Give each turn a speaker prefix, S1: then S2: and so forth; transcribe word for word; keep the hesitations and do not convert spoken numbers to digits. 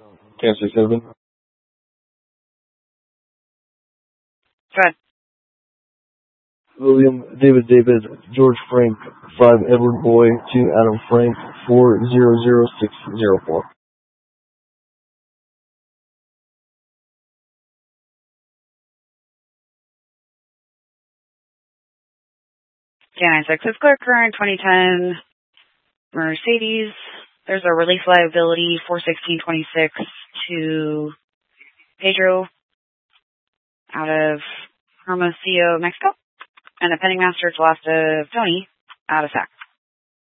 S1: ten sixty-seven.
S2: Go ahead.
S1: William, David, David, George Frank, five, Edward Boy, two, Adam Frank, four, zero, zero, six, zero, four.
S2: J ninety-six is clear current twenty ten Mercedes. There's a release liability four sixteen twenty-six to Pedro out of Hermosillo, Mexico, and a pending master to last of Tony out of S A C.